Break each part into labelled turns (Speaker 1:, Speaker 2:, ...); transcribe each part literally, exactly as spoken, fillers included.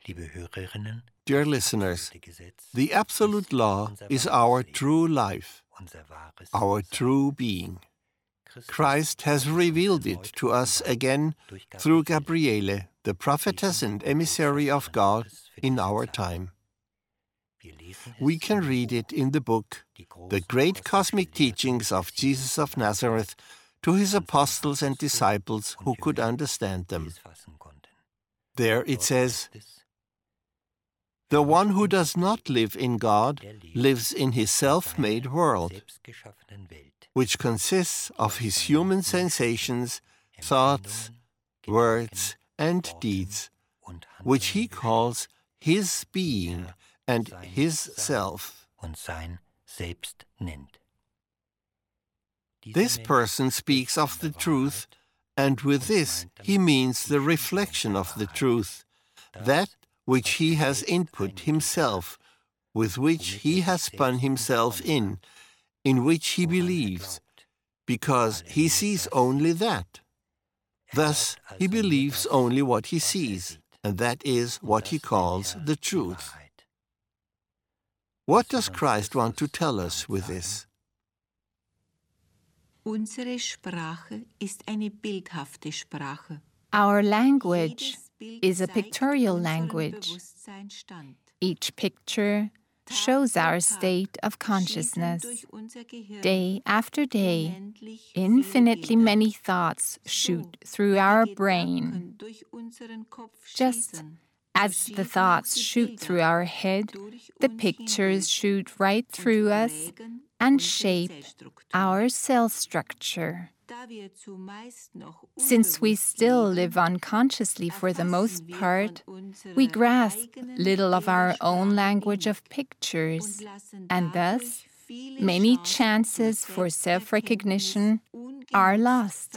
Speaker 1: Dear listeners, the absolute law is our true life, our true being. Christ has revealed it to us again through Gabriele, the prophetess and emissary of God in our time. We can read it in the book, The Great Cosmic Teachings of Jesus of Nazareth, to his apostles and disciples who could understand them. There it says, "The one who does not live in God lives in his self-made world, which consists of his human sensations, thoughts, words, and deeds, which he calls his being and his self." This person speaks of the truth, and with this he means the reflection of the truth, that which he has input himself, with which he has spun himself in, in which he believes, because he sees only that. Thus, he believes only what he sees, and that is what he calls the truth. What does Christ want to tell us with this?
Speaker 2: Unsere Sprache ist eine bildhafte Sprache.
Speaker 3: Our language is a pictorial language. Each picture shows our state of consciousness. Day after day, infinitely many thoughts shoot through our brain. Just as the thoughts shoot through our head, the pictures shoot right through us and shape our cell structure. Since we still live unconsciously for the most part, we grasp little of our own language of pictures, and thus many chances for self-recognition are lost.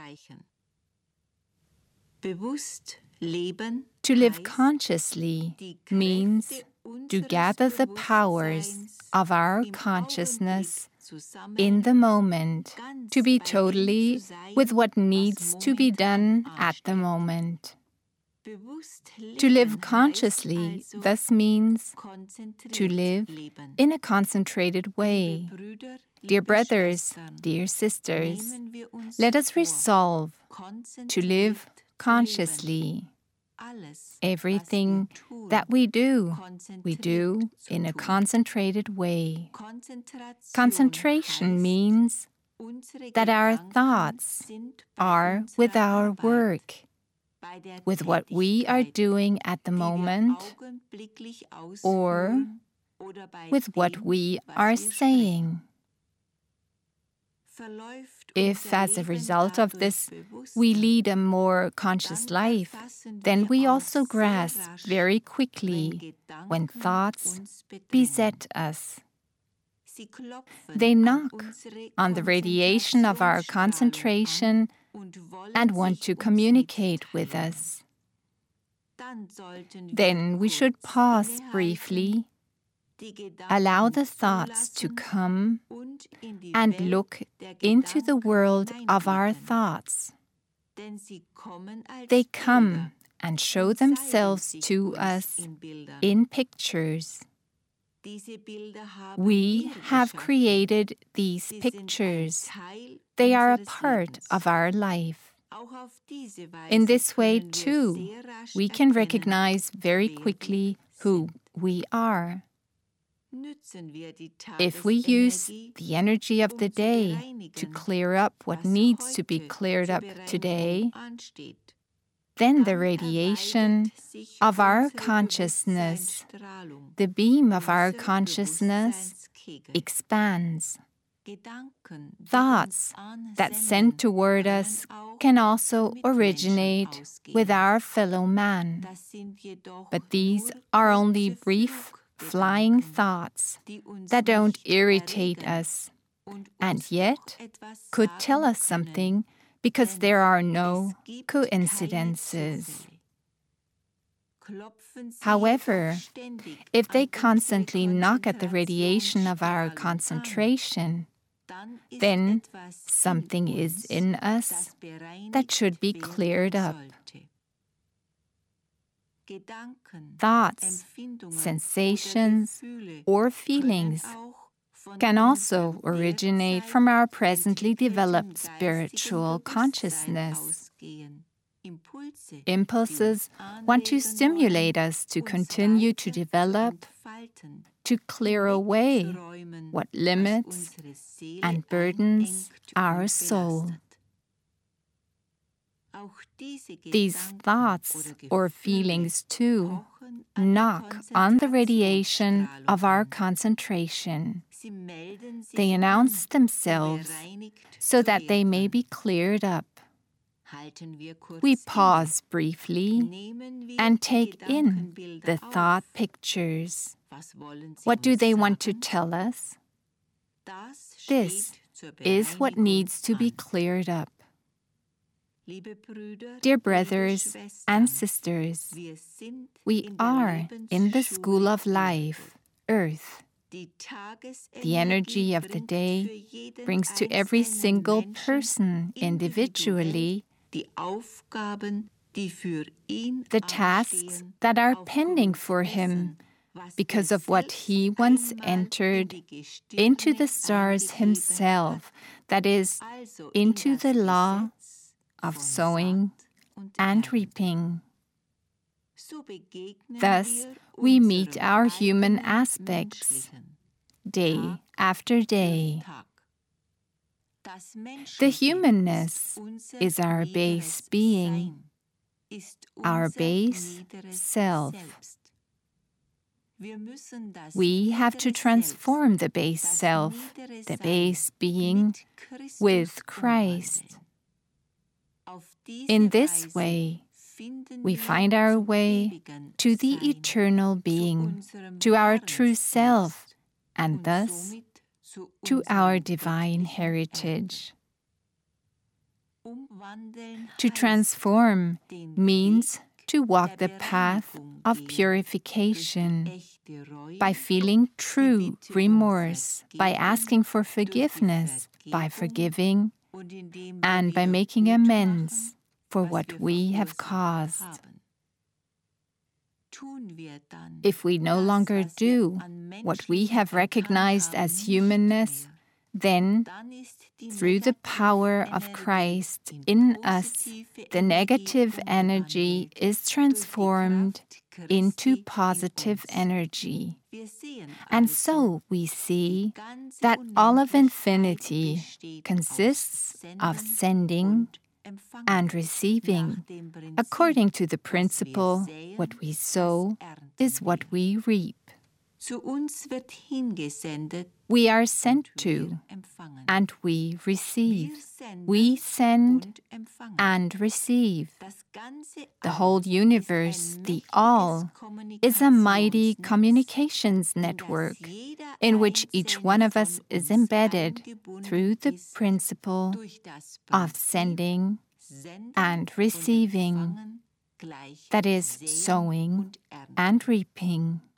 Speaker 3: To live consciously means to gather the powers of our consciousness in the moment, to be totally with what needs to be done at the moment. To live consciously thus means to live in a concentrated way. Dear brothers, dear sisters, let us resolve to live consciously. Everything that we do, we do in a concentrated way. Concentration means that our thoughts are with our work, with what we are doing at the moment, or with what we are saying. If, as a result of this, we lead a more conscious life, then we also grasp very quickly when thoughts beset us. They knock on the radiation of our concentration and want to communicate with us. Then we should pause briefly, allow the thoughts to come, and look into the world of our thoughts. They come and show themselves to us in pictures. We have created these pictures. They are a part of our life. In this way, too, we can recognize very quickly who we are. If we use the energy of the day to clear up what needs to be cleared up today, then the radiation of our consciousness, the beam of our consciousness, expands. Thoughts that send toward us can also originate with our fellow man, but these are only brief flying thoughts that don't irritate us, and yet could tell us something because there are no coincidences. However, if they constantly knock at the radiation of our concentration, then something is in us that should be cleared up. thoughts, sensations, or feelings can also originate from our presently developed spiritual consciousness. Impulses want to stimulate us to continue to develop, to clear away what limits and burdens our soul. These thoughts or feelings, too, knock on the radiation of our concentration. They announce themselves so that they may be cleared up. We pause briefly and take in the thought pictures. What do they want to tell us? This is what needs to be cleared up. Dear brothers and sisters, we are in the school of life, Earth. The energy of the day brings to every single person individually the tasks that are pending for him because of what he once entered into the stars himself, that is, into the law of sowing and reaping. Thus, we meet our human aspects day after day. The humanness is our base being, our base self. We have to transform the base self, the base being, with Christ. In this way, we find our way to the eternal being, to our true self, and thus to our divine heritage. To transform means to walk the path of purification by feeling true remorse, by asking for forgiveness, by forgiving, and by making amends for what we have caused. If we no longer do what we have recognized as humanness, then, through the power of Christ in us, the negative energy is transformed into positive energy. And so we see that all of infinity consists of sending and receiving, according to the principle, what we sow is what we reap. We are sent to, and we receive. We send and receive. The whole universe, the all, is a mighty communications network in which each one of us is embedded through the principle of sending and receiving, that is, sowing and reaping.